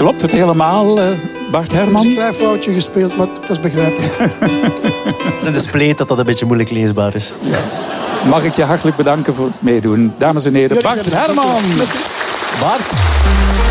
Klopt het helemaal, Bart Herman? Er is een klein foutje gespeeld, maar dat is begrijpelijk. Het is in de spleet dat een beetje moeilijk leesbaar is. Ja. Mag ik je hartelijk bedanken voor het meedoen. Dames en heren, Bart Herman. Bart.